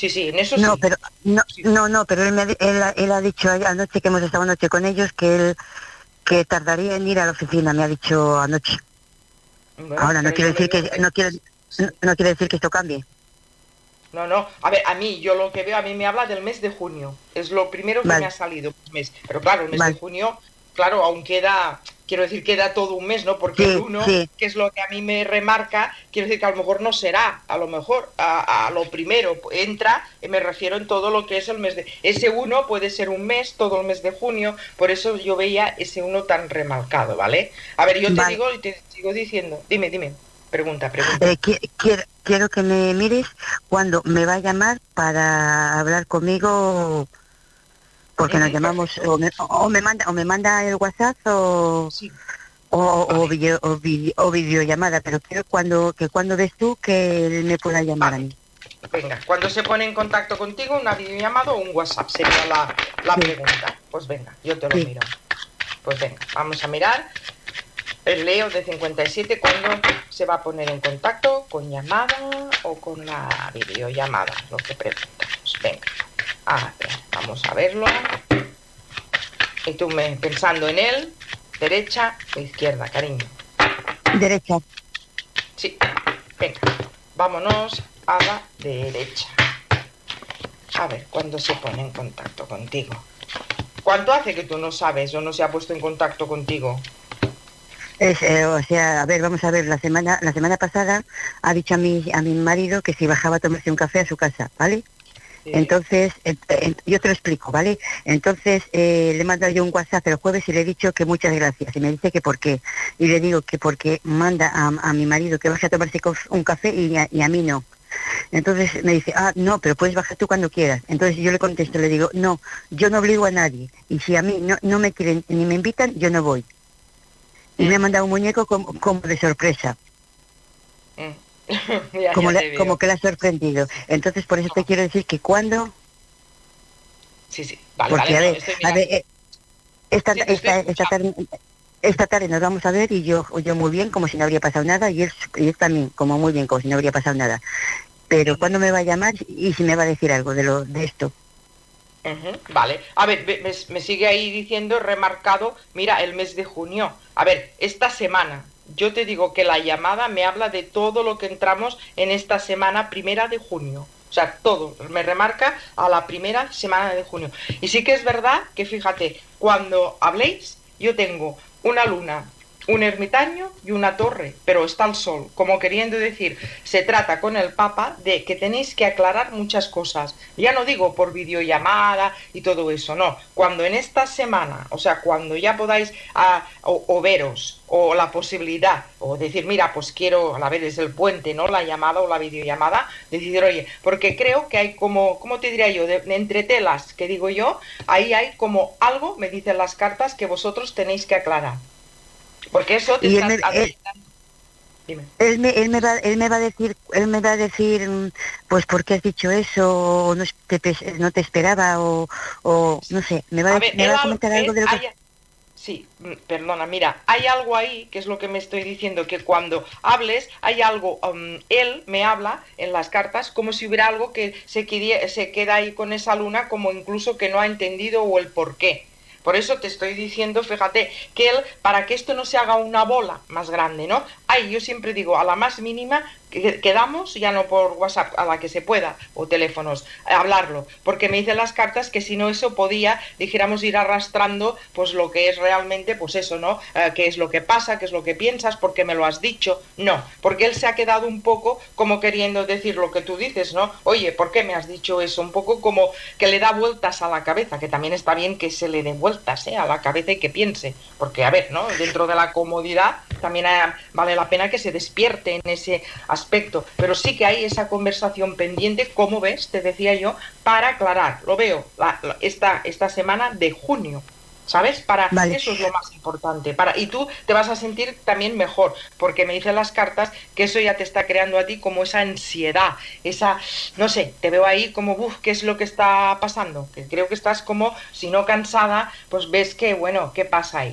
Sí, sí, en eso No, sí. pero no, Sí. no, no, pero él ha dicho anoche que hemos estado anoche con ellos que tardaría en ir a la oficina, me ha dicho anoche. Bueno, Ahora no pero quiere yo le decir veo que que... Sí. no quiere decir que esto cambie. No, no. A ver, a mí, yo lo que veo, a mí me habla del mes de junio. Es lo primero que me ha Vale, salido. Mes. Pero claro, el mes de vale. junio, claro, aún queda, quiero decir, queda todo un mes, ¿no? Porque el Sí, uno, sí, que es lo que a mí me remarca, quiero decir que a lo mejor no será, a lo mejor, a lo primero, entra, me refiero en todo lo que es el mes de... Ese uno puede ser un mes, todo el mes de junio, por eso yo veía ese uno tan remarcado, ¿vale? A ver, yo te vale. digo y te sigo diciendo, dime, dime, pregunta, pregunta. Quiero que me mires cuando me va a llamar para hablar conmigo, porque nos llamamos, Perfecto. o me manda el WhatsApp Sí, vale. o videollamada, pero quiero que cuando ves tú que él me pueda llamar a Vale, mí. venga. Cuando se pone en contacto contigo, una videollamada o un WhatsApp sería la Sí, pregunta. Pues venga, yo te lo sí. miro. Pues venga, vamos a mirar el Leo de 57 cuando se va a poner en contacto con llamada o con la videollamada, lo que preguntamos. Venga, a ver, vamos a verlo. Y tú pensando en él, derecha o izquierda, cariño. Derecha. Sí, venga, vámonos a la derecha. A ver, ¿cuándo se pone en contacto contigo? ¿Cuánto hace que tú no sabes o no se ha puesto en contacto contigo? O sea, a ver, vamos a ver, la semana pasada ha dicho a mi marido que si bajaba a tomarse un café a su casa, ¿vale? Sí. Entonces, yo te lo explico, ¿vale? Entonces, le he mandado yo un WhatsApp el jueves y le he dicho que muchas gracias. Y me dice que por qué. Y le digo que porque manda a mi marido que baje a tomarse un café y a mí no. Entonces me dice, no, pero puedes bajar tú cuando quieras. Entonces yo le contesto, le digo, no, yo no obligo a nadie. Y si a mí no me quieren ni me invitan, yo no voy. Y me ha mandado un muñeco como de sorpresa, Ya te como veo. que le ha sorprendido. Entonces por eso te quiero decir que cuando, Sí, sí. Vale, porque vale, no, estoy a ver, mirando. Sí, te estoy esta escuchando. tarde... Esta tarde nos vamos a ver y yo muy bien, como si no habría pasado nada, y él también, como muy bien, como si no habría pasado nada. Pero ¿cuándo me va a llamar y si me va a decir algo de esto? Vale. A ver, me sigue ahí diciendo, remarcado, mira, el mes de junio. A ver, esta semana. Yo te digo que la llamada me habla de todo lo que entramos en esta semana primera de junio. O sea, todo. Me remarca a la primera semana de junio. Y sí que es verdad que, fíjate, cuando habléis, yo tengo una luna, un ermitaño y una torre, pero está el sol, como queriendo decir, se trata con el Papa de que tenéis que aclarar muchas cosas. Ya no digo por videollamada y todo eso, no. Cuando en esta semana, o sea, cuando ya podáis o veros, o la posibilidad, o decir, mira, pues quiero, a la vez es el puente, ¿no? La llamada o la videollamada, decir, oye, porque creo que hay como, ¿cómo te diría yo? De entre telas, que digo yo, ahí hay como algo, me dicen las cartas, que vosotros tenéis que aclarar. Porque eso te Y está advirtiendo. Dime. él me va a decir, pues, ¿por qué has dicho eso? O no te esperaba, o no sé, A ver, me va a comentar algo de lo que... sí, perdona, mira, hay algo ahí, que es lo que me estoy diciendo, que cuando hables, hay algo, él me habla en las cartas como si hubiera algo que se queda ahí con esa luna, como incluso que no ha entendido o el por qué. Por eso te estoy diciendo, fíjate, que él, para que esto no se haga una bola más grande, ¿no? Ay, yo siempre digo, a la más mínima, quedamos, ya no por WhatsApp, a la que se pueda, o teléfonos, hablarlo, porque me dicen las cartas que si no eso podía, dijéramos, ir arrastrando, pues lo que es realmente, pues eso, ¿no? ¿Qué es lo que pasa? ¿Qué es lo que piensas? ¿Por qué me lo has dicho? No, porque él se ha quedado un poco como queriendo decir lo que tú dices, ¿no? Oye, ¿por qué me has dicho eso? Un poco como que le da vueltas a la cabeza, que también está bien que se le dé vueltas, a la cabeza y que piense, porque a ver, ¿no? Dentro de la comodidad también vale la pena que se despierte en ese aspecto, pero sí que hay esa conversación pendiente, como ves, te decía yo, para aclarar, lo veo esta semana de junio, ¿sabes? Para Vale, eso es lo más importante. Y tú te vas a sentir también mejor, porque me dicen las cartas que eso ya te está creando a ti como esa ansiedad, esa, no sé, te veo ahí como, ¿qué es lo que está pasando? Que creo que estás como, si no cansada, pues ves que, bueno, ¿qué pasa ahí?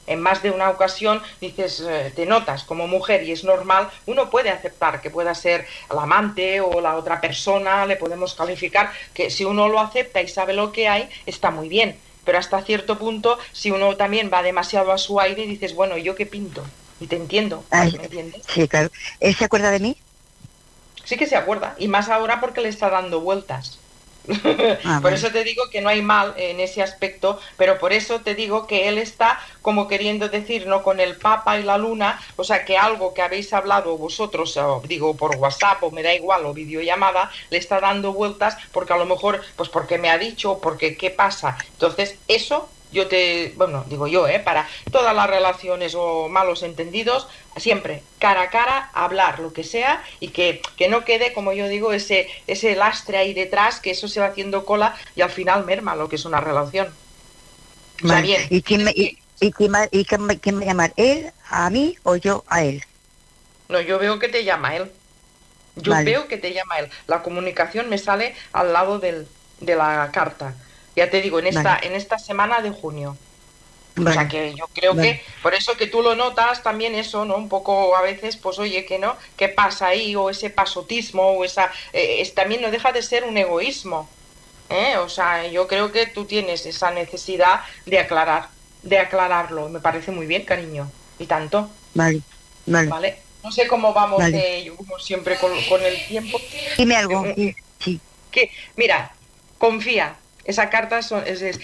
en más de una ocasión dices, te notas como mujer y es normal, uno puede aceptar que pueda ser el amante o la otra persona, le podemos calificar, que si uno lo acepta y sabe lo que hay, está muy bien. Pero hasta cierto punto, si uno también va demasiado a su aire, dices, bueno, ¿yo qué pinto? Y te entiendo, Ay, ¿me entiendes? sí, claro. ¿Él se acuerda de mí? Sí que se acuerda, y más ahora porque le está dando vueltas. Ah, Por vale. eso te digo que no hay mal en ese aspecto, pero por eso te digo que él está como queriendo decir, no con el Papa y la Luna, o sea que algo que habéis hablado vosotros, o digo por WhatsApp o me da igual, o videollamada, le está dando vueltas porque a lo mejor, pues porque me ha dicho, porque qué pasa. Entonces eso bueno, digo yo, para todas las relaciones o malos entendidos, siempre cara a cara, hablar lo que sea y que no quede, como yo digo, ese lastre ahí detrás, que eso se va haciendo cola y al final merma lo que es una relación. O sea, Vale. bien. ¿Y quién quién me llama? ¿Él a mí o yo a él? No, yo veo que te llama él. Yo Vale. veo que te llama él. La comunicación me sale al lado de la carta. Ya te digo, en esta semana de junio. Vale. O sea que yo creo que, por eso que tú lo notas también eso, ¿no? Un poco a veces, pues oye, que no, ¿qué pasa ahí? O ese pasotismo, o también no deja de ser un egoísmo, ¿eh? O sea, yo creo que tú tienes esa necesidad de aclararlo. Me parece muy bien, cariño. Y tanto. Vale, vale. ¿Vale? No sé cómo vamos Vale. yo como siempre con el tiempo. Dime algo. Sí. Que, mira, confía. Esa carta son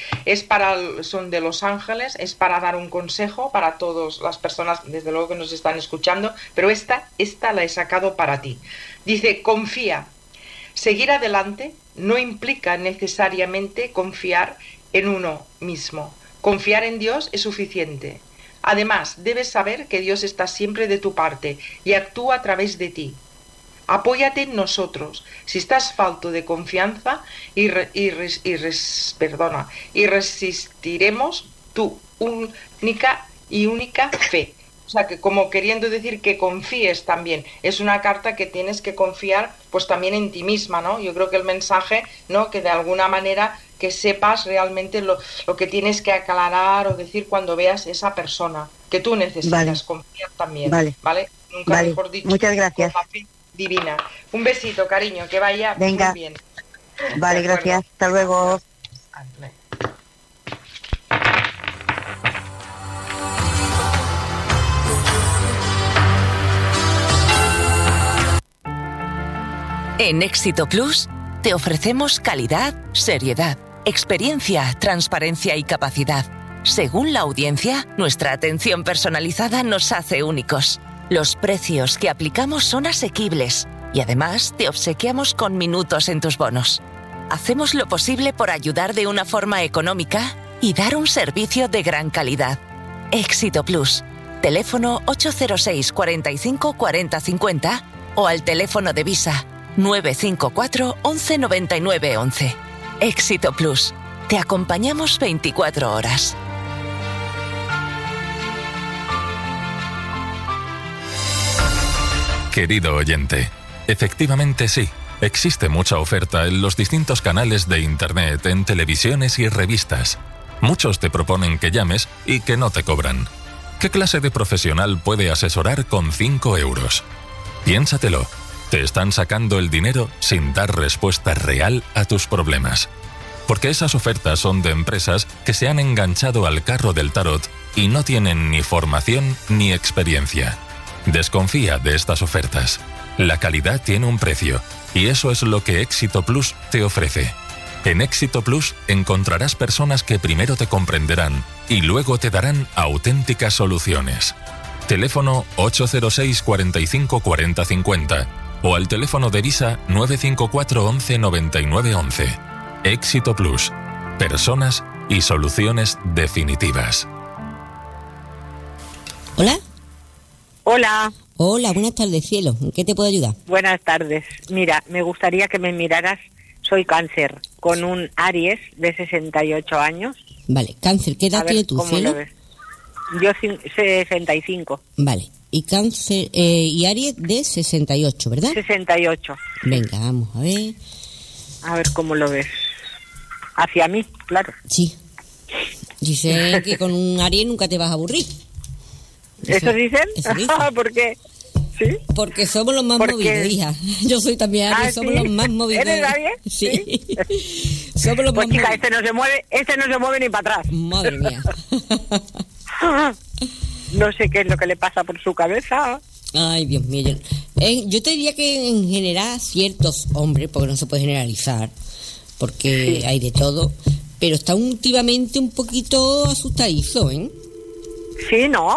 de los ángeles, es para dar un consejo para todas las personas, desde luego que nos están escuchando, pero esta la he sacado para ti. Dice, confía. Seguir adelante no implica necesariamente confiar en uno mismo. Confiar en Dios es suficiente. Además, debes saber que Dios está siempre de tu parte y actúa a través de ti. Apóyate en nosotros. Si estás falto de confianza y resistiremos tu única fe. O sea, que como queriendo decir que confíes también. Es una carta que tienes que confiar pues también en ti misma, ¿no? Yo creo que el mensaje, ¿no? Que de alguna manera que sepas realmente lo que tienes que aclarar o decir cuando veas esa persona. Que tú necesitas confiar también. ¿Vale? Nunca mejor dicho. Muchas gracias. Con la fe divina. Un besito, cariño, que vaya muy bien. Vale, gracias. Hasta luego. En Éxito Plus te ofrecemos calidad, seriedad, experiencia, transparencia y capacidad. Según la audiencia, nuestra atención personalizada nos hace únicos. Los precios que aplicamos son asequibles y además te obsequiamos con minutos en tus bonos. Hacemos lo posible por ayudar de una forma económica y dar un servicio de gran calidad. Éxito Plus. Teléfono 806 45 40 50 o al teléfono de Visa 954 11 99 11. Éxito Plus. Te acompañamos 24 horas. Querido oyente, efectivamente sí, existe mucha oferta en los distintos canales de Internet, en televisiones y revistas. Muchos te proponen que llames y que no te cobran. ¿Qué clase de profesional puede asesorar con 5 euros? Piénsatelo, te están sacando el dinero sin dar respuesta real a tus problemas. Porque esas ofertas son de empresas que se han enganchado al carro del tarot y no tienen ni formación ni experiencia. Desconfía de estas ofertas. La calidad tiene un precio y eso es lo que Éxito Plus te ofrece. En Éxito Plus encontrarás personas que primero te comprenderán y luego te darán auténticas soluciones. Teléfono 806 45 40 50 o al teléfono de Visa 954 11 99 11. Éxito Plus. Personas y soluciones definitivas. ¿Hola? Hola. Hola, buenas tardes, cielo. ¿En qué te puedo ayudar? Buenas tardes. Mira, me gustaría que me miraras. Soy cáncer, con un Aries de 68 años. Vale, cáncer, ¿qué edad tiene tu cielo? Yo 65. Vale, y cáncer, y Aries de 68, ¿verdad? 68. Venga, vamos a ver. A ver cómo lo ves. Hacia mí, claro. Sí. Dicen que con un Aries nunca te vas a aburrir. ¿Eso dicen? Eso dicen. ¿Por qué? ¿Sí? Porque somos los más movidos, hija. Yo soy también Aries, somos los más movidos. ¿Eres Aries? Sí. Somos los pues más chica, movidos. este no se mueve ni para atrás. Madre mía. No sé qué es lo que le pasa por su cabeza. Ay, Dios mío. Yo te diría que en general ciertos hombres, porque no se puede generalizar, porque hay de todo, pero está últimamente un poquito asustadizo, ¿eh? Sí, ¿no?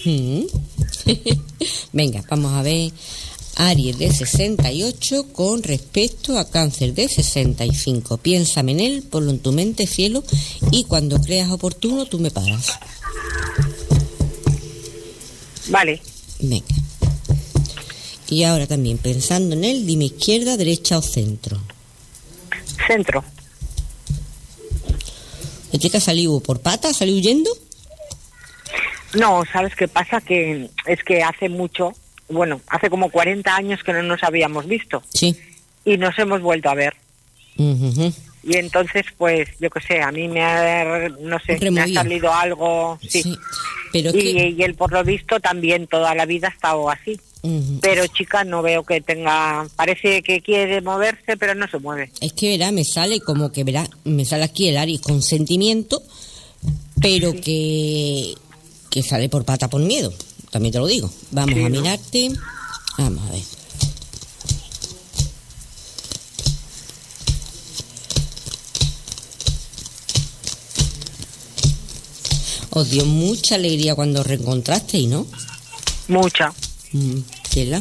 Venga, vamos a ver. Aries de 68 con respecto a Cáncer de 65. Piénsame en él, ponlo en tu mente, cielo, y cuando creas oportuno tú me paras. Vale. Venga. Y ahora también, pensando en él, dime izquierda, derecha o centro. Centro. ¿El chica salió por pata? ¿Salió huyendo? No, ¿sabes qué pasa? Que es que hace mucho, bueno, hace como 40 años que no nos habíamos visto. Sí. Y nos hemos vuelto a ver. Uh-huh. Y entonces, pues, yo qué sé, a mí me ha, no sé, me ha salido algo, sí. Pero y él, por lo visto, también toda la vida ha estado así. Uh-huh. Pero, chica, no veo que tenga, parece que quiere moverse, pero no se mueve. Es que, verá, me sale como que, verá, me sale aquí el Aries con sentimiento, pero que sale por pata por miedo, también te lo digo. Vamos a mirarte, vamos a ver. Os dio mucha alegría cuando os reencontrasteis, ¿no? Mucha. ¿Verdad?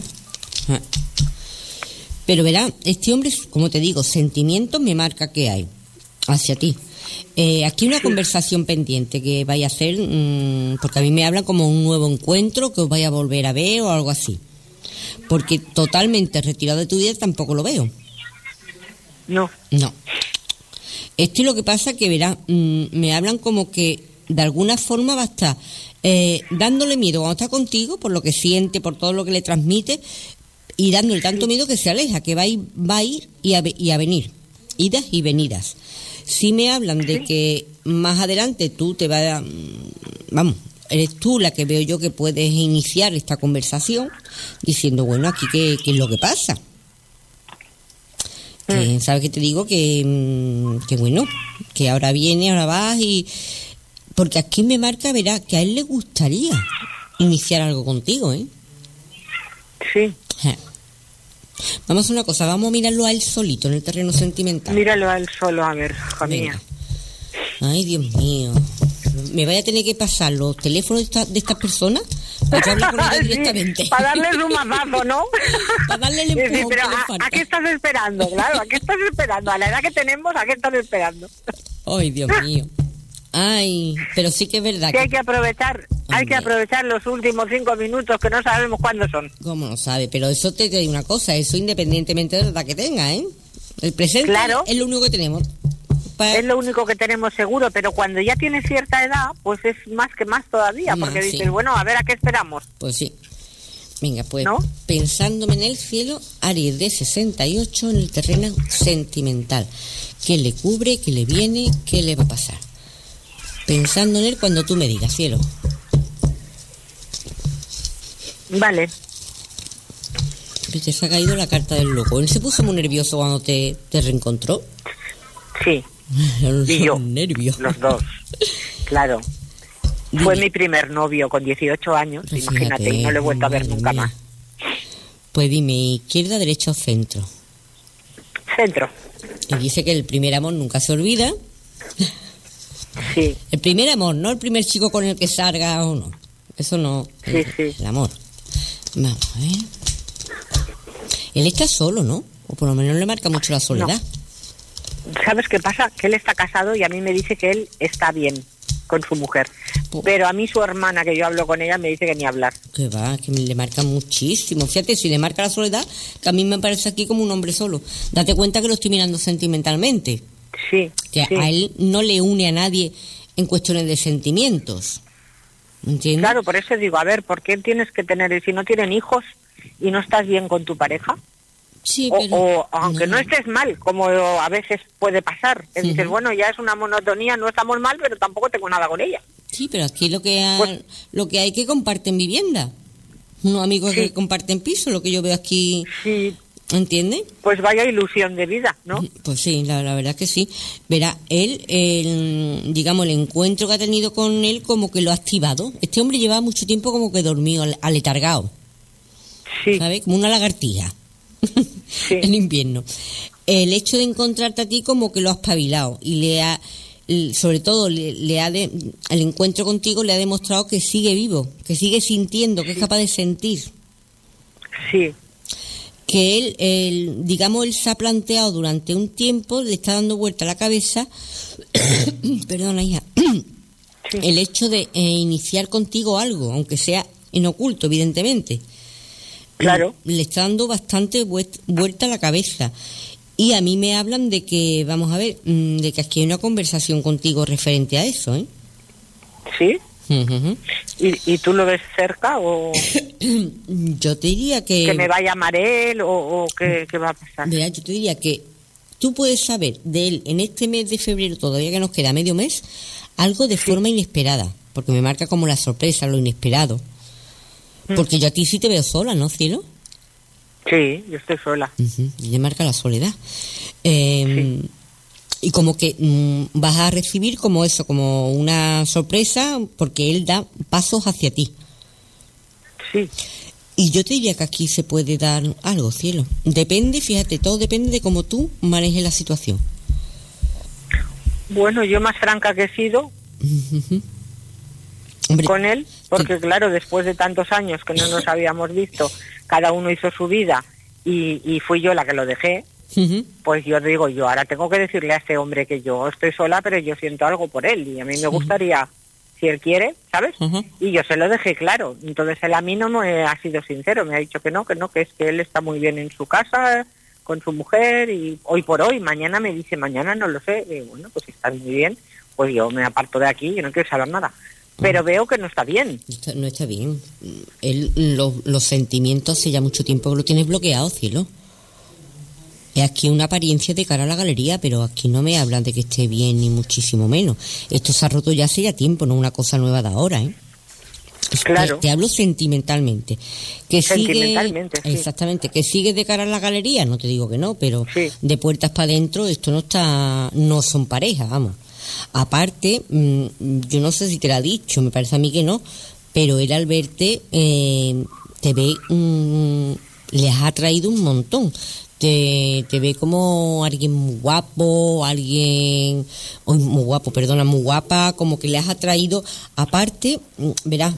Pero verá, este hombre, como te digo, sentimientos me marca que hay hacia ti. Aquí una conversación pendiente que vaya a hacer, porque a mí me hablan como un nuevo encuentro, que os vaya a volver a ver o algo así. Porque totalmente retirado de tu vida tampoco lo veo. No. Esto es lo que pasa que, verá, me hablan como que de alguna forma va a estar dándole miedo cuando está contigo, por lo que siente, por todo lo que le transmite, y dándole tanto miedo que se aleja, que va a ir y a venir, idas y venidas. Sí me hablan de que más adelante tú te vas a... Vamos, eres tú la que veo yo que puedes iniciar esta conversación diciendo, bueno, aquí qué es lo que pasa. ¿Sabes qué te digo? Que bueno, que ahora viene, ahora vas y... Porque aquí me marca, verá, que a él le gustaría iniciar algo contigo, ¿eh? Sí. Vamos a hacer una cosa, vamos a mirarlo a él solito en el terreno sentimental. Míralo a él solo, a ver, hija mía. Ay, Dios mío. ¿Me vaya a tener que pasar los teléfonos de estas personas? Para yo hablar con ellos directamente. Para darles un mazazo, ¿no? Para darle el empujón. Sí, pero ¿a qué estás esperando? Claro, ¿a qué estás esperando? A la edad que tenemos, ¿a qué estás esperando? Ay, Dios mío. Ay, pero sí que es verdad que hay que aprovechar los últimos 5 minutos que no sabemos cuándo son. ¿Cómo no sabe? Pero eso te digo una cosa, eso independientemente de la edad que tenga, ¿eh? El presente es lo único que tenemos. Es lo único que tenemos seguro, pero cuando ya tienes cierta edad, pues es más que más todavía, porque dices, bueno, a ver, ¿a qué esperamos? Pues sí. Venga, pues, pensándome en el cielo, Aries de 68 en el terreno sentimental. ¿Qué le cubre? ¿Qué le viene? ¿Qué le va a pasar? Pensando en él cuando tú me digas, cielo. Vale. Te ha caído la carta del loco. ¿Él se puso muy nervioso cuando te reencontró? Sí. Y yo. Nervios. Los dos. Claro. Dime. Fue mi primer novio con 18 años, pues imagínate, y no lo he vuelto a ver nunca más. Pues dime, ¿izquierda, derecha o centro? Centro. Y dice que el primer amor nunca se olvida. Sí. El primer amor, no el primer chico con el que salga o no. Eso no. Sí. El amor. Vamos a ver. Él está solo, ¿no? O por lo menos le marca mucho la soledad. No. ¿Sabes qué pasa? Que él está casado y a mí me dice que él está bien con su mujer. Pero a mí su hermana, que yo hablo con ella, me dice que ni hablar. Que va, que le marca muchísimo. Fíjate, si le marca la soledad, que a mí me parece aquí como un hombre solo. Date cuenta que lo estoy mirando sentimentalmente. Sí. Que a él no le une a nadie en cuestiones de sentimientos. ¿Entiendes? Claro, por eso digo, a ver, ¿por qué tienes que tener, si no tienen hijos y no estás bien con tu pareja? Sí, o, pero... o aunque no estés mal, como a veces puede pasar, que dices, bueno, ya es una monotonía, no estamos mal, pero tampoco tengo nada con ella. Sí, pero aquí lo que Pues- lo que hay que comparten vivienda. Unos amigos Sí. que comparten piso, lo que yo veo aquí, Sí, ¿entiendes? pues vaya ilusión de vida, ¿no? Pues sí, la verdad que sí. Verá, digamos, el encuentro que ha tenido con él como que lo ha activado. Este hombre lleva mucho tiempo como que dormido, aletargado, Sí, ¿sabes? Como una lagartija sí. en invierno. El hecho de encontrarte a ti como que lo ha espabilado y sobre todo el encuentro contigo le ha demostrado que sigue vivo, que sigue sintiendo, que es capaz de sentir. Sí, Que digamos, él se ha planteado durante un tiempo, le está dando vuelta a la cabeza, perdona, hija, sí. el hecho de iniciar contigo algo, aunque sea en oculto, evidentemente. Claro. Le está dando bastante vuelta a la cabeza. Y a mí me hablan de que, vamos a ver, de que aquí hay una conversación contigo referente a eso, ¿eh? Sí. Ujú. ¿Y tú lo ves cerca o Yo te diría que me va a llamar él o qué va a pasar? Mira, yo te diría que tú puedes saber de él en este mes de febrero, todavía que nos queda medio mes, algo de forma inesperada, porque me marca como la sorpresa, lo inesperado. Porque yo a ti sí te veo sola, ¿no, cielo? Sí, yo estoy sola. Ujú, y te marca la soledad. Y como que vas a recibir como eso, como una sorpresa, porque él da pasos hacia ti. Sí, Y yo te diría que aquí se puede dar algo, cielo. Depende, fíjate, todo depende de cómo tú manejes la situación. bueno, yo más franca que he sido Ujú. Hombre, con él, porque claro, después de tantos años que no nos habíamos visto, cada uno hizo su vida y fui yo la que lo dejé, ujú. pues yo digo, yo ahora tengo que decirle a este hombre que yo estoy sola, pero yo siento algo por él y a mí me gustaría, si él quiere, ¿sabes? Ujú. Y yo se lo dejé claro. Entonces él a mí no me ha sido sincero, me ha dicho que no, que es que él está muy bien en su casa, con su mujer y hoy por hoy, mañana me dice, mañana no lo sé, y bueno, pues si estás muy bien, pues yo me aparto de aquí, yo no quiero saber nada. Pero veo que no está bien. No está bien. Él, los sentimientos hace ya mucho tiempo que lo tienes bloqueado, cielo. Es aquí una apariencia de cara a la galería, pero aquí no me hablan de que esté bien ni muchísimo menos. Esto se ha roto ya hace ya tiempo, no es una cosa nueva de ahora, ¿eh? Claro. Te hablo sentimentalmente. Que Sentimentalmente, sigue, sí. Exactamente, que sigue de cara a la galería, no te digo que no, pero Sí. de puertas para adentro esto no son pareja, vamos. Aparte, yo no sé si te lo ha dicho, me parece a mí que no, pero él al verte te ve, le has atraído un montón. Te ve como alguien muy guapo, muy guapo, perdona, muy guapa, como que le has atraído, aparte, verás,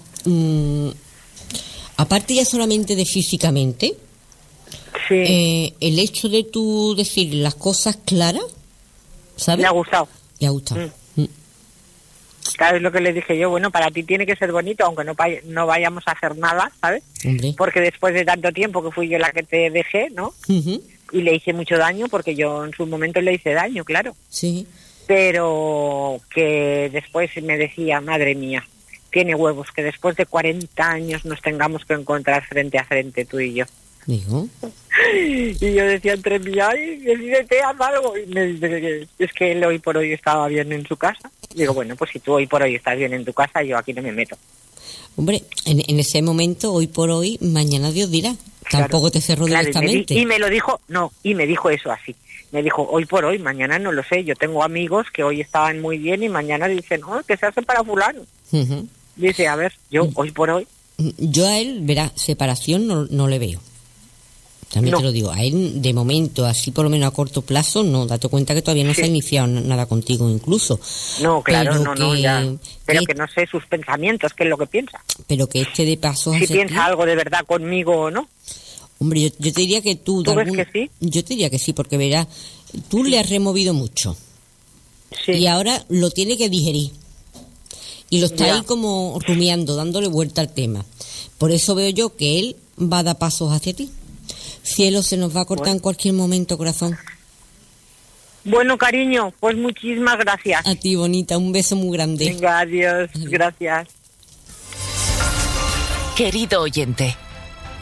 aparte ya solamente de físicamente, Sí, el hecho de tú decir las cosas claras, ¿sabes? me ha gustado. Le ha gustado. Claro, es lo que le dije yo, bueno, para ti tiene que ser bonito, aunque no vayamos a hacer nada, ¿sabes? Hombre. Porque después de tanto tiempo que fui yo la que te dejé, ¿no? Ujú. Y le hice mucho daño, porque yo en su momento le hice daño, claro. Sí. Pero que después me decía, madre mía, tiene huevos, que después de 40 años nos tengamos que encontrar frente a frente tú y yo. Digo. Y yo decía entre mí, ay, decídete, haz algo. Y me dice que es que él hoy por hoy estaba bien en su casa. Digo, bueno, pues si tú hoy por hoy estás bien en tu casa, yo aquí no me meto. Hombre, en ese momento, hoy por hoy, mañana Dios dirá. Claro. Tampoco te cerró Claro, directamente. y me lo dijo, no, y me dijo eso así. Me dijo, hoy por hoy, mañana no lo sé. Yo tengo amigos que hoy estaban muy bien y mañana dicen, no, que se hace para fulano. Ujú. Dice, a ver, yo hoy por hoy, Yo a él, verá, separación no le veo. También No. te lo digo, a él de momento, así por lo menos a corto plazo, no, date cuenta que todavía no Sí. se ha iniciado nada contigo incluso. no, claro, Pero no, ya. Pero que- que no sé sus pensamientos, qué es lo que piensa. Pero que este de pasos Si hacia piensa ti, algo de verdad conmigo o no. hombre, yo te diría que tú... de ¿Tú ves que sí? Yo te diría que sí, porque verás, tú le has removido mucho. Sí. Y ahora lo tiene que digerir. Y lo está Ya. ahí como rumiando, dándole vuelta al tema. Por eso veo yo que él va a dar pasos hacia ti. Cielo, se nos va a cortar en cualquier momento, corazón. Bueno, cariño, pues muchísimas gracias. A ti, bonita, un beso muy grande. Venga, adiós, gracias. Querido oyente,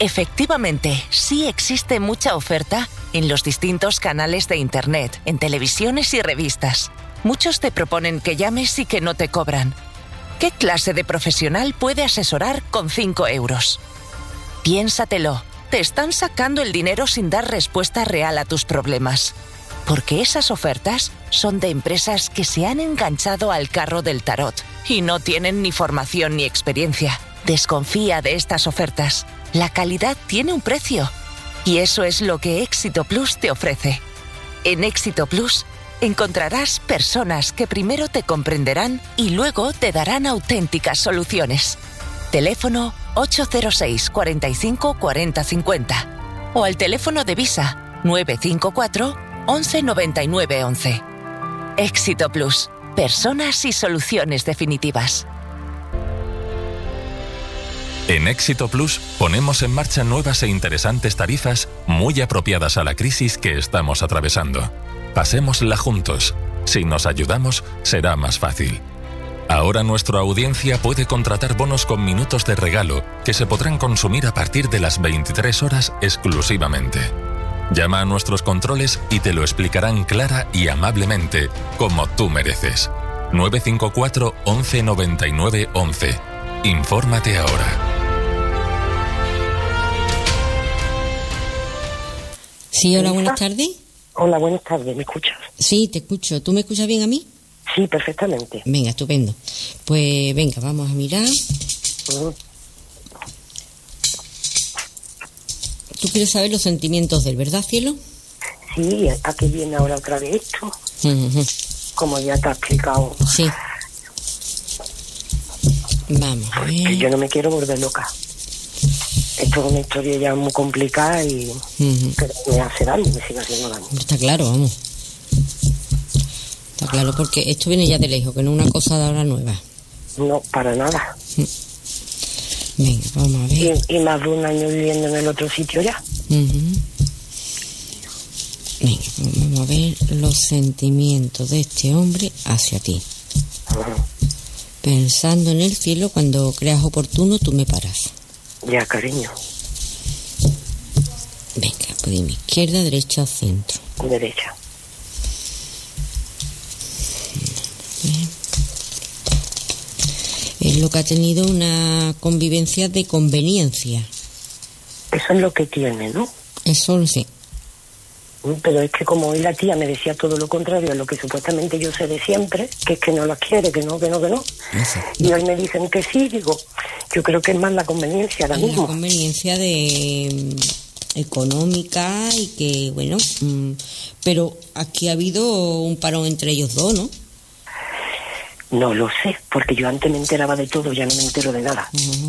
Efectivamente, sí existe mucha oferta en los distintos canales de Internet, en televisiones y revistas. Muchos te proponen que llames y que no te cobran. ¿Qué clase de profesional puede asesorar con 5 euros? Piénsatelo, te están sacando el dinero sin dar respuesta real a tus problemas. Porque esas ofertas son de empresas que se han enganchado al carro del tarot y no tienen ni formación ni experiencia. Desconfía de estas ofertas. La calidad tiene un precio. Y eso es lo que Éxito Plus te ofrece. En Éxito Plus encontrarás personas que primero te comprenderán y luego te darán auténticas soluciones. Teléfono 806 45 40 50 o al teléfono de Visa 954 11 99 11. Éxito Plus. Personas y soluciones definitivas. En Éxito Plus ponemos en marcha nuevas e interesantes tarifas muy apropiadas a la crisis que estamos atravesando. Pasémosla juntos. Si nos ayudamos, será más fácil. Ahora nuestra audiencia puede contratar bonos con minutos de regalo que se podrán consumir a partir de las 23 horas exclusivamente. Llama a nuestros controles y te lo explicarán clara y amablemente, como tú mereces. 954 11 99 11. Infórmate ahora. Sí, hola, buenas tardes. Hola, buenas tardes, ¿me escuchas? Sí, te escucho. ¿Tú me escuchas bien a mí? Sí, perfectamente. Venga, estupendo. Pues venga, vamos a mirar. Tú quieres saber los sentimientos del, ¿verdad, cielo? Sí, ¿a qué viene ahora otra vez esto? Como ya te ha explicado. Sí. Vamos a ver. Que yo no me quiero volver loca. Esto es una historia ya muy complicada y pero me hace daño, me sigue haciendo daño. Está claro, vamos. Está claro, porque esto viene ya de lejos, que no es una cosa de ahora nueva. No, para nada. Venga, vamos a ver. Y más de un año viviendo en el otro sitio ya. Venga, vamos a ver los sentimientos de este hombre hacia ti. Pensando en el cielo, cuando creas oportuno, tú me paras. Ya, cariño. Venga, pues dime, izquierda, derecha, centro. Derecha. Es lo que ha tenido una convivencia de conveniencia. Eso es lo que tiene, ¿no? Eso sí. Pero es que como hoy la tía me decía todo lo contrario a lo que supuestamente yo sé de siempre, que es que no las quiere, que no. Y hoy me dicen que sí, digo, yo creo que es más la conveniencia ahora mismo. La conveniencia de económica y que, bueno, pero aquí ha habido un parón entre ellos dos, ¿no? No lo sé, porque yo antes me enteraba de todo, ya no me entero de nada.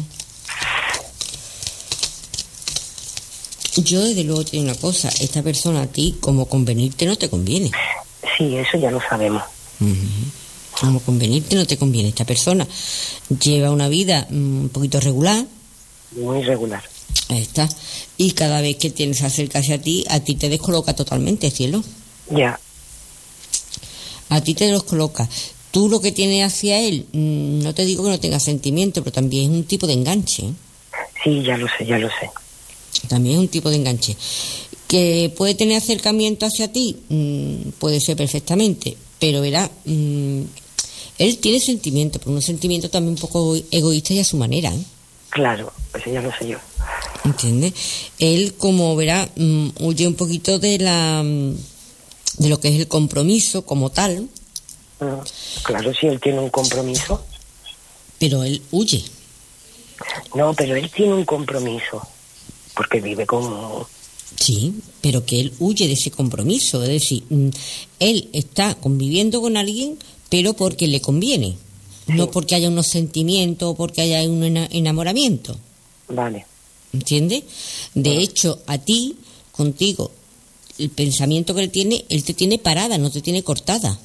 Yo desde luego te digo una cosa, esta persona a ti como convenirte no te conviene. Sí, eso ya lo sabemos. Como convenirte no te conviene. Esta persona lleva una vida un poquito regular. Muy regular. Ahí está. Y cada vez que tienes que acercarse a ti te descoloca totalmente, cielo. Ya. A ti te descoloca. Tú lo que tienes hacia él, no te digo que no tengas sentimiento, pero también es un tipo de enganche. Sí, ya lo sé. También es un tipo de enganche. ¿Que puede tener acercamiento hacia ti? Puede ser perfectamente, pero verá, él tiene sentimiento, pero un sentimiento también un poco egoísta y a su manera, ¿eh? Claro, pues ya lo sé yo. ¿Entiendes? Él, como verá, huye un poquito de lo que es el compromiso como tal. Claro, si él tiene un compromiso. Pero él huye. No, pero él tiene un compromiso. Porque vive como... Sí, pero que él huye de ese compromiso. Es decir, él está conviviendo con alguien, pero porque le conviene. Sí. No porque haya unos sentimientos o porque haya un enamoramiento. Vale. ¿Entiendes? De hecho, a ti, contigo, el pensamiento que él te tiene parada, no te tiene cortada.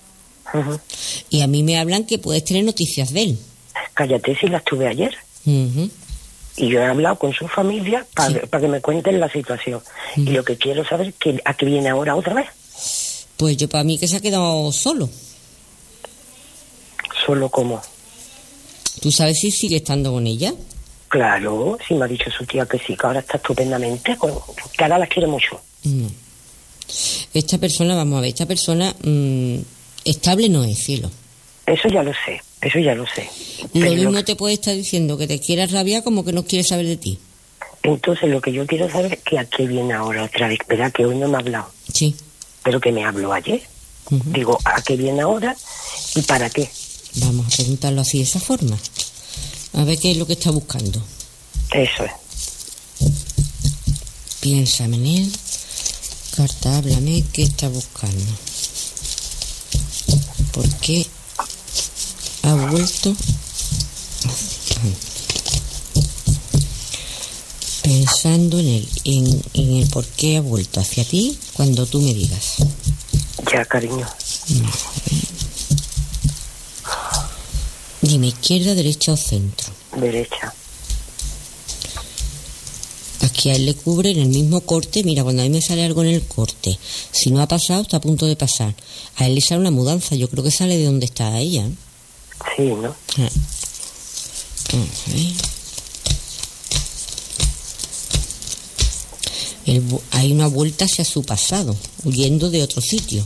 Y a mí me hablan que puedes tener noticias de él. Cállate, si las tuve ayer. Y yo he hablado con su familia para que me cuenten la situación. Y lo que quiero saber es que a qué viene ahora otra vez. Pues yo para mí que se ha quedado solo. ¿Solo cómo? ¿Tú sabes si sigue estando con ella? Claro, sí me ha dicho su tía que sí, que ahora está estupendamente, que ahora las quiere mucho. No. Esta persona, vamos a ver, esta persona estable no es, cielo. Eso ya lo sé. Lo mismo te puede estar diciendo que te quiera rabiar como que no quiere saber de ti. Entonces lo que yo quiero saber es que a qué viene ahora otra vez, ¿verdad? Que hoy no me ha hablado. Sí. Pero que me habló ayer. Digo, ¿a qué viene ahora y para qué? Vamos a preguntarlo así, de esa forma. A ver qué es lo que está buscando. Eso es. Piensa en él. Carta, háblame, ¿qué está buscando? ¿Por qué ha vuelto? Pensando en él, en el por qué ha vuelto hacia ti cuando tú me digas. Ya, cariño. Dime, ¿izquierda, derecha o centro? Derecha. Aquí a él le cubre en el mismo corte. Mira, cuando a mí me sale algo en el corte, si no ha pasado, está a punto de pasar. A él le sale una mudanza, yo creo que sale de donde está ella, ¿eh? Sí, ¿no? Hay una vuelta hacia su pasado, huyendo de otro sitio.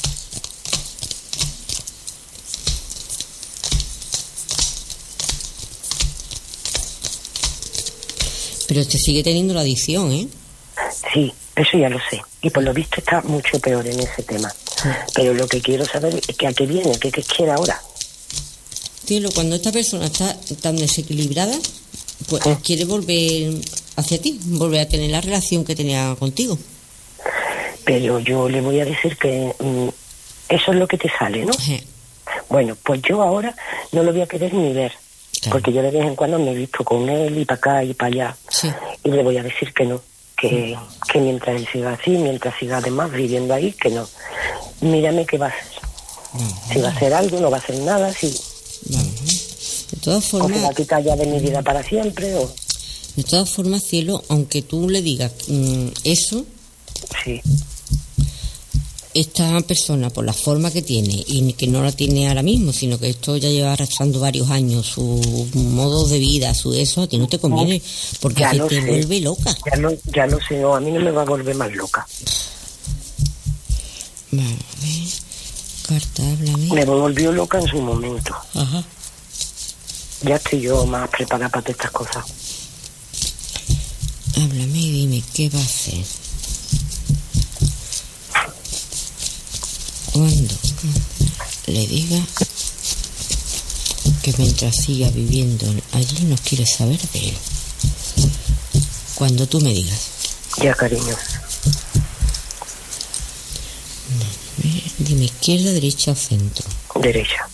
Pero usted sigue teniendo la adicción, ¿eh? Sí, eso ya lo sé. Y por lo visto está mucho peor en ese tema. Sí. Pero lo que quiero saber es que a qué viene, qué quiere ahora. Cielo, cuando esta persona está tan desequilibrada, pues quiere volver hacia ti, volver a tener la relación que tenía contigo. Pero yo le voy a decir que eso es lo que te sale, ¿no? Sí. Bueno, pues yo ahora no lo voy a querer ni ver. Claro. Porque yo de vez en cuando me he visto con él y para acá y para allá. Sí. Y le voy a decir que no. Que mientras él siga así, mientras siga además viviendo ahí, que no. Mírame qué va a hacer. Si va a hacer algo, no va a hacer nada, si... De todas formas... O se va a quitar ya de mi vida para siempre, o... De todas formas, cielo, aunque tú le digas eso... Sí. Esta persona, por la forma que tiene, y que no la tiene ahora mismo, sino que esto ya lleva arrastrando varios años, su modo de vida, su eso, a ti no te conviene, porque ya te vuelve loca. Ya lo sé, no, a mí no me va a volver más loca. Vamos a ver, carta, háblame. Me volvió loca en su momento. Ajá. Ya estoy yo más preparada para todas estas cosas. Háblame y dime, ¿qué va a hacer? Cuando le diga que mientras siga viviendo allí no quiere saber de él. Cuando tú me digas. Ya, cariño. Dime, izquierda, derecha o centro. Derecha.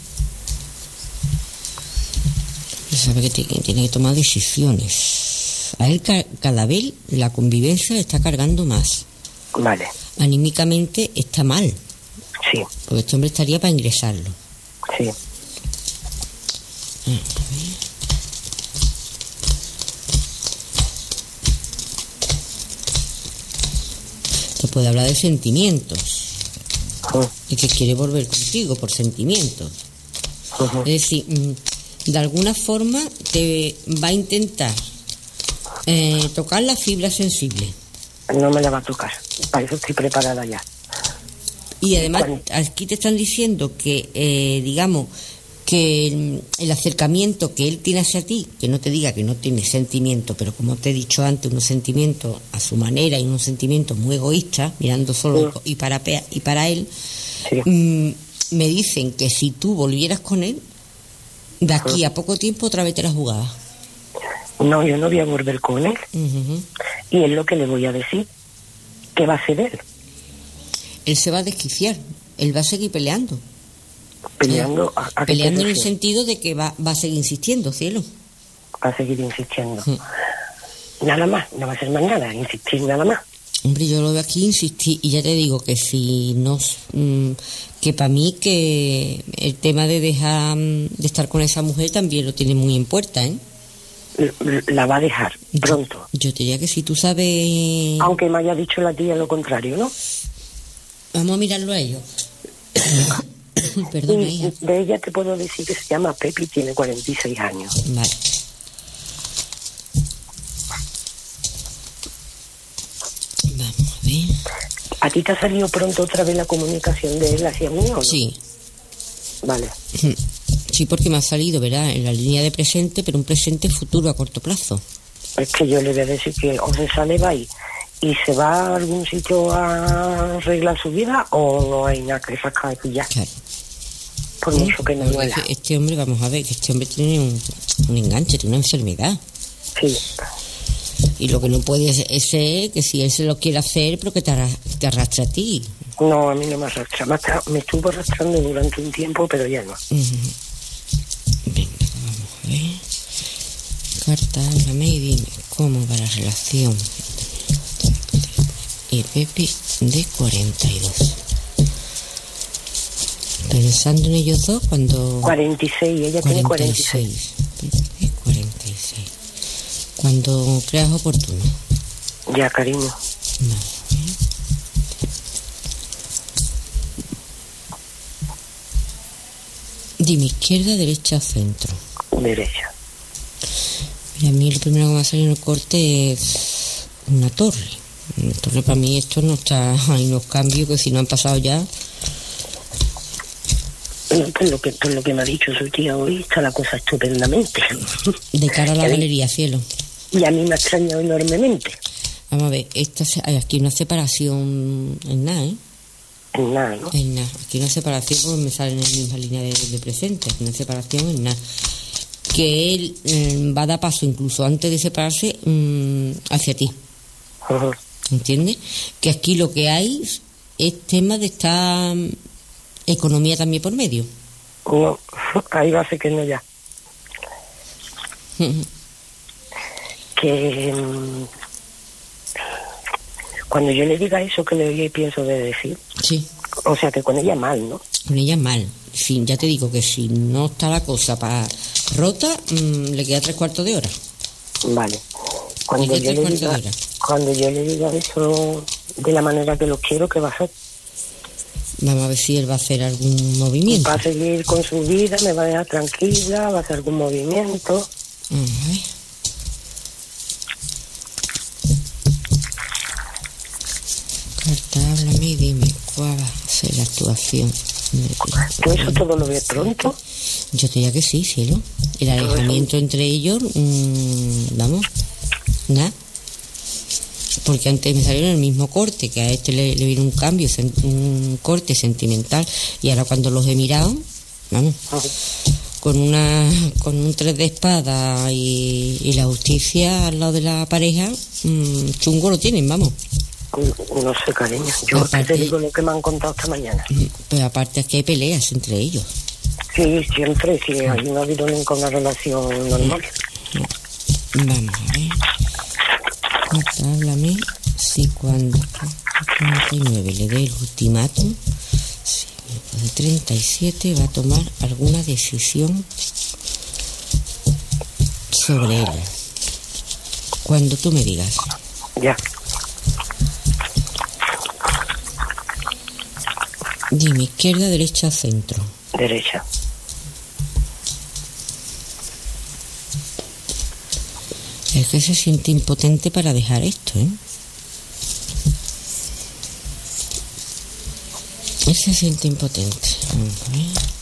Sabe que tiene que tomar decisiones. A él cada vez la convivencia le está cargando más. Vale. Anímicamente está mal. Sí. Porque este hombre estaría para ingresarlo. Sí. Te puede hablar de sentimientos. Y que quiere volver contigo por sentimientos. Es decir, de alguna forma te va a intentar tocar la fibra sensible. No me la va a tocar. Para eso estoy preparada ya. Y además, aquí te están diciendo que, digamos, que el acercamiento que él tiene hacia ti, que no te diga que no tiene sentimiento, pero como te he dicho antes, unos sentimientos a su manera y unos sentimientos muy egoístas, mirando solo y para él, me dicen que si tú volvieras con él, de aquí a poco tiempo otra vez te la jugabas. No, yo no voy a volver con él. Y es lo que le voy a decir. ¿Qué va a hacer él? Él se va a desquiciar, él va a seguir peleando. ¿Peleando? Peleando en el sentido de que va a seguir insistiendo, cielo. Va a seguir insistiendo. Nada más, no va a ser más nada, insistir nada más. Hombre, yo lo veo aquí insistir, y ya te digo que si no... que para mí que el tema de dejar de estar con esa mujer también lo tiene muy en puerta, ¿eh? La va a dejar pronto. Yo te diría que si tú sabes... Aunque me haya dicho la tía lo contrario, ¿no? Vamos a mirarlo a ellos. Perdona, hija. De ella te puedo decir que se llama Pepi, tiene 46 años. Vale. ti te ha salido pronto otra vez la comunicación de él hacia mí o no? Sí. Vale. Sí, porque me ha salido, ¿verdad? En la línea de presente, pero un presente futuro a corto plazo. Es que yo le voy a decir que o se sale, va y se va a algún sitio a arreglar su vida, o no hay nada que sacar aquí ya. Claro. Por mucho que no Porque duela. este hombre, vamos a ver, que este hombre tiene un enganche, tiene una enfermedad. Sí. Y lo que no puede ser que si él se lo quiere hacer, pero que te arrastre a ti. No, a mí no me arrastra. Me estuvo arrastrando durante un tiempo, pero ya no. Venga, vamos a ver. Carta, háblame y dime cómo va la relación. Y Pepi de 42. Pensando en ellos dos cuando... 46, ella tiene 46. Pepi 46. Cuando creas oportuno. Ya, cariño. Vale. Dime, izquierda, derecha, centro. Derecha. Y a mí lo primero que me ha salido en el corte es una torre. Una torre, para mí esto no está, hay unos cambios que si no han pasado ya. Por lo que me ha dicho su tía hoy, está la cosa estupendamente. De cara a la galería, cielo. Y a mí me ha extrañado enormemente. Vamos a ver, hay aquí una separación en nada, ¿eh? En nada, ¿no? En nada. Aquí una separación, porque me sale en la misma línea de presente. Una separación en nada. Que él va a dar paso, incluso antes de separarse, hacia ti. Uh-huh. ¿Entiendes? Que aquí lo que hay es tema de esta economía también por medio. No, ahí va a ser que no ya. Que cuando yo le diga eso que le pienso de decir, sí, o sea que con ella mal, ¿no? Con ella mal. Sí, ya te digo que si no está la cosa para rota, le queda 3/4 de hora. Vale. Cuando yo le diga eso de la manera que lo quiero, ¿qué va a hacer? Vamos a ver si él va a hacer algún movimiento. Va a seguir con su vida, me va a dejar tranquila, va a hacer algún movimiento. Carta, háblame y dime cuál va a ser la actuación. ¿Tú eso todo lo ves pronto? Yo te diría que sí, cielo. El alejamiento entre ellos, vamos, nada. Porque antes me salieron el mismo corte, que a este le vino un cambio, un corte sentimental, y ahora cuando los he mirado, vamos, con un 3 de espada y la justicia al lado de la pareja, chungo lo tienen, vamos. No sé, cariño, yo aparte, te digo lo que me han contado esta mañana. Pero aparte es que hay peleas entre ellos. Sí, siempre, sí, ahí no ha habido nunca una relación normal. Vamos a ver. Háblame si cuando 39 le dé el ultimátum, si después de 37 va a tomar alguna decisión sobre él. Cuando tú me digas. Ya. Dime, izquierda, derecha, centro. Derecha. Es que se siente impotente para dejar esto, ¿eh? Él se siente impotente.